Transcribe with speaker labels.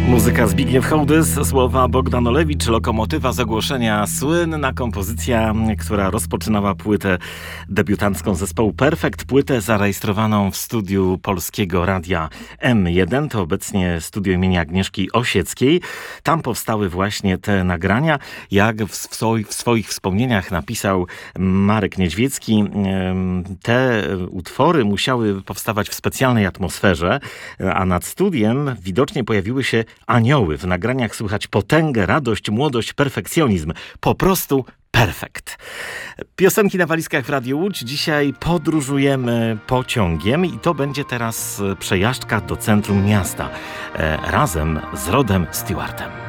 Speaker 1: Muzyka Zbigniew Hołdys, słowa Bogdan Olewicz, lokomotywa z ogłoszenia, słynna kompozycja, która rozpoczynała płytę debiutancką zespołu Perfekt, płytę zarejestrowaną w studiu Polskiego Radia M1, to obecnie studio imienia Agnieszki Osieckiej. Tam powstały właśnie te nagrania. Jak w swoich wspomnieniach napisał Marek Niedźwiecki, te utwory musiały powstawać w specjalnej atmosferze, a nad studiem widocznie pojawiły się anioły. W nagraniach słychać potęgę, radość, młodość, perfekcjonizm. Po prostu perfekt. Piosenki na walizkach w Radiu Łódź. Dzisiaj podróżujemy pociągiem i to będzie teraz przejażdżka do centrum miasta razem z Rodem Stewartem.